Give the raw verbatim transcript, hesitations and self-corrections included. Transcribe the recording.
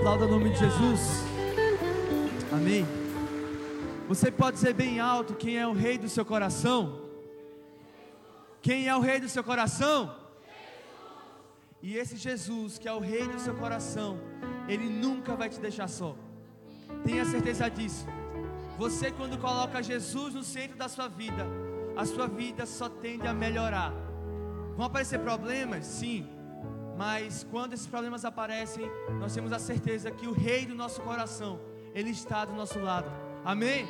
Aplauda o nome de Jesus. Amém. Você pode dizer bem alto quem é o rei do seu coração? Quem é o rei do seu coração? Jesus. E esse Jesus, que é o rei do seu coração, ele nunca vai te deixar só. Tenha certeza disso. Você, quando coloca Jesus no centro da sua vida, a sua vida só tende a melhorar. Vão aparecer problemas? Sim. Mas quando esses problemas aparecem, nós temos a certeza que o rei do nosso coração, ele está do nosso lado. Amém?